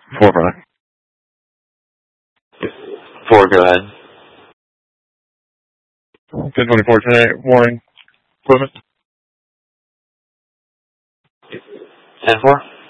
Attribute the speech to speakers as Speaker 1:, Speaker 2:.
Speaker 1: Four, brother.
Speaker 2: 4, go ahead.
Speaker 1: 1024 today, warning. Equipment.
Speaker 2: 10-4.